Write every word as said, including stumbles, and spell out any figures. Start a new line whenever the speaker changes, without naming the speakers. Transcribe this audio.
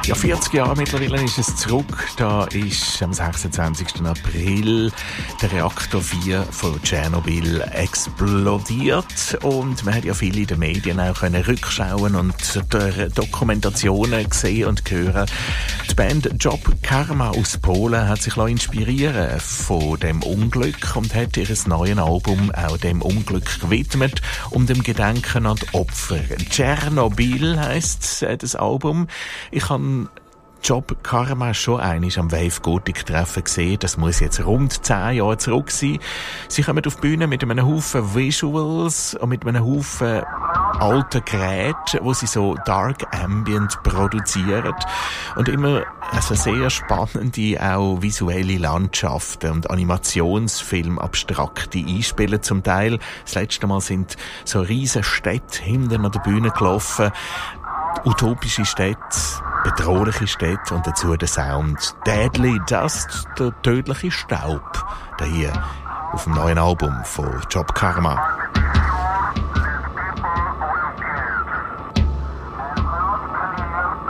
Ja, vierzig Jahre mittlerweile ist es zurück. Da ist am sechsundzwanzigsten April der Reaktor vier von Tschernobyl explodiert. Und man hat ja viele in den Medien auch können rückschauen und Dokumentationen gesehen und hören. Die Band Job Karma aus Polen hat sich inspirieren von dem Unglück und hat ihr neues Album auch dem Unglück gewidmet, um dem Gedenken an die Opfer. Tschernobyl heisst das Album. Ich habe Job Karma schon einmal am Wave Gothic Treffen gesehen. Das muss jetzt rund zehn Jahre zurück sein. Sie kommen auf die Bühne mit einem Haufen Visuals und mit einem Haufen alten Geräten, wo sie so Dark Ambient produzieren. Und immer also sehr spannende, auch visuelle Landschaften und Animationsfilme, abstrakte einspielen zum Teil. Das letzte Mal sind so riesen Städte hinten an der Bühne gelaufen. Utopische Städte, bedrohliche Städte und dazu der Sound Deadly Dust, der tödliche Staub, der hier auf dem neuen Album von Job Karma.